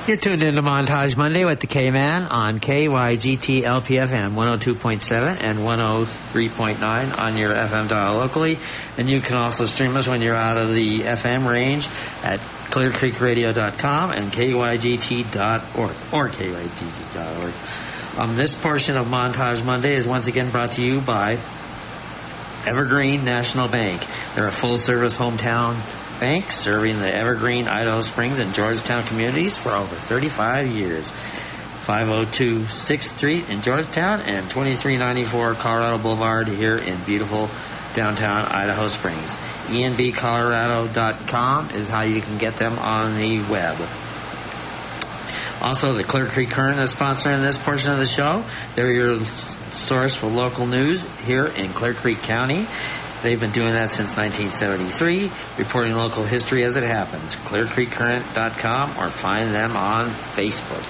You're tuned into Montage Monday with the K-Man on KYGT LPFM 102.7 and 103.9 on your FM dial locally. And you can also stream us when you're out of the FM range at clearcreekradio.com and kygt.org or kygt.org. This portion of Montage Monday is once again brought to you by Evergreen National Bank. They're a full-service hometown bank serving the Evergreen, Idaho Springs, and Georgetown communities for over 35 years. 502 6th Street in Georgetown and 2394 Colorado Boulevard here in beautiful downtown Idaho Springs. ENBcolorado.com is how you can get them on the web. Also, the Clear Creek Current is sponsoring this portion of the show. They're your source for local news here in Clear Creek County. They've been doing that since 1973, reporting local history as it happens. ClearCreekCurrent.com or find them on Facebook.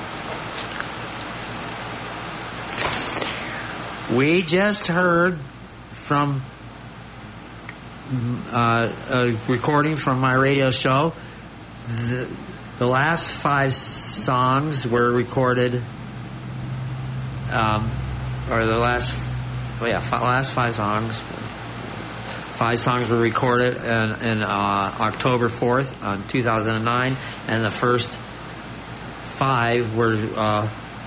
We just heard from a recording from my radio show. The last 5 songs were recorded, last 5 songs. 5 songs were recorded in October 4th, 2009, and the first 5 were the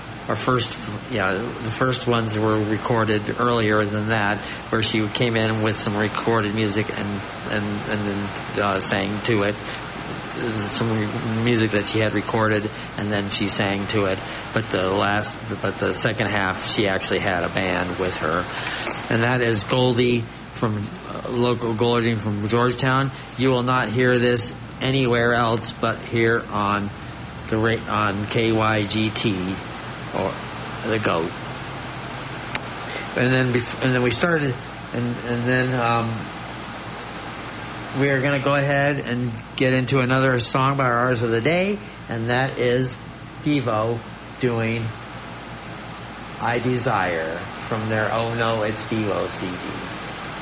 first ones were recorded earlier than that, where she came in with some recorded music and then sang to it. Some music that she had recorded, and then she sang to it. But the second half, she actually had a band with her, and that is Goldie from local Goldie from Georgetown. You will not hear this anywhere else but here on KYGT or the GOAT. And then we started, and then we are going to go ahead and get into another song by ours of the day, and that is Devo doing I Desire from their Oh No It's Devo CD.